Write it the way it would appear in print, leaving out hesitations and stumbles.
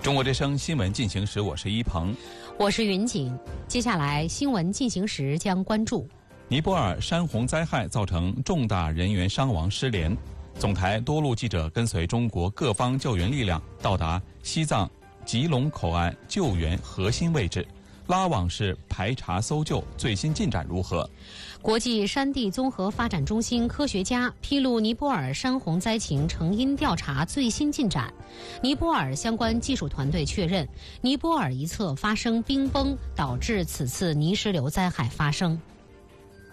中国之声新闻进行时，我是一鹏， 我是云锦。接下来新闻进行时将关注： 尼泊尔山洪灾害造成重大人员伤亡失联，总台多路记者跟随中国各方救援力量到达西藏吉隆口岸救援核心位置，拉网式排查搜救最新进展如何？ 国际山地综合发展中心科学家披露尼泊尔山洪灾情成因调查最新进展。尼泊尔相关技术团队确认，尼泊尔一侧发生冰崩，导致此次泥石流灾害发生。